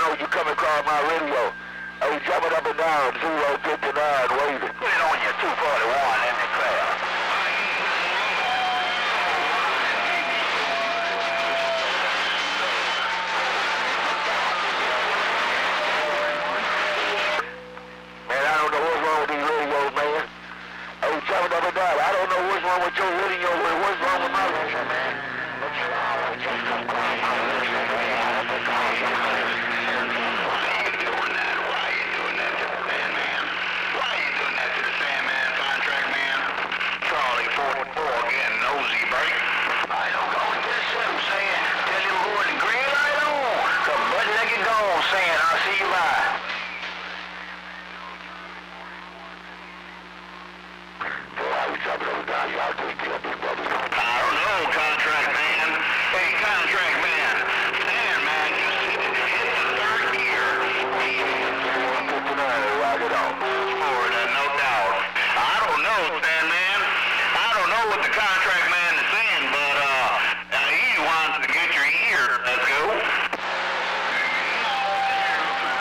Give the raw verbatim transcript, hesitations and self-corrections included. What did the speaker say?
know you come across my radio. I was jumping up and down, zero fifty-nine, waving. Put it on you, two forty-one, in the clear. Man, I don't know what's wrong with these radios, man. I was jumping up and down. I don't know what's wrong with your radio, what's wrong with my radio, man. What's wrong with just come across my radio, man? Why you doing that? Why you doing that to the Sandman? Why you doing that to the Sandman contract, man? Charlie forty-four again, nosy break. I don't go and get some saying, tell him who in the green light on. Come butt-legged gone saying, I'll see you bye.